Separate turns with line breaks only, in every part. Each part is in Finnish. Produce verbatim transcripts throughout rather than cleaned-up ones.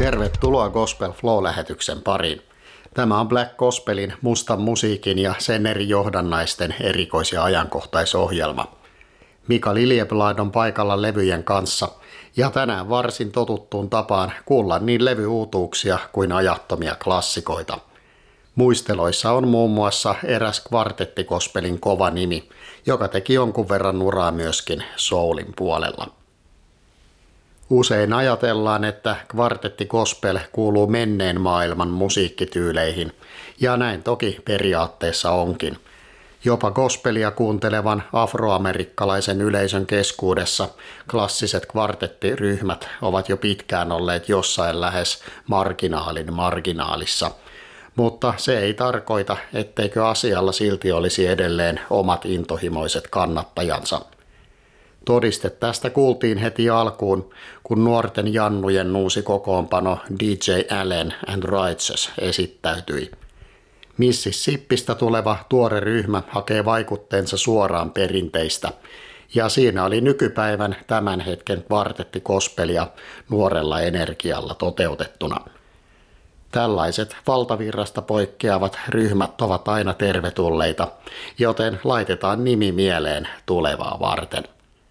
Tervetuloa Gospel Flow-lähetyksen pariin. Tämä on Black Gospelin mustan musiikin ja sen eri johdannaisten erikois- ja ajankohtaisohjelma. Mika Liljeblad on paikalla levyjen kanssa ja tänään varsin totuttuun tapaan kuulla niin levyuutuuksia kuin ajattomia klassikoita. Muisteloissa on muun muassa eräs kvartettikospelin kova nimi, joka teki jonkun verran uraa myöskin soulin puolella. Usein ajatellaan, että kvartettikospel kuuluu menneen maailman musiikkityyleihin, ja näin toki periaatteessa onkin. Jopa gospelia kuuntelevan afroamerikkalaisen yleisön keskuudessa klassiset kvartettiryhmät ovat jo pitkään olleet jossain lähes marginaalin marginaalissa. Mutta se ei tarkoita, etteikö asialla silti olisi edelleen omat intohimoiset kannattajansa. Todiste tästä kuultiin heti alkuun, kun nuorten jannujen uusi kokoonpano D J Allen and Righteous esittäytyi. Mississippistä tuleva tuore ryhmä hakee vaikutteensa suoraan perinteistä, ja siinä oli nykypäivän tämän hetken kvartettikospelia nuorella energialla toteutettuna. Tällaiset valtavirrasta poikkeavat ryhmät ovat aina tervetulleita, joten laitetaan nimi mieleen tulevaa varten.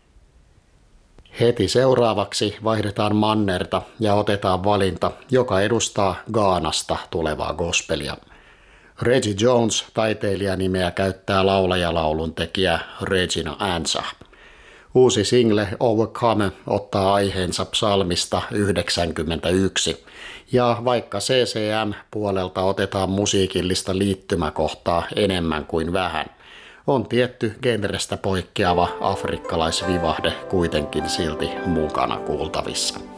Heti seuraavaksi vaihdetaan mannerta ja otetaan valinta, joka edustaa Ghanasta tulevaa gospelia. Reggie Jones taiteilijanimeä käyttää laulajalaulun tekijä Regina Ansah. Uusi single Overcome ottaa aiheensa psalmista yhdeksänkymmentäyksi, ja vaikka C C M-puolelta otetaan musiikillista liittymäkohtaa enemmän kuin vähän, on tietty genrestä poikkeava afrikkalaisvivahde kuitenkin silti mukana kuultavissa.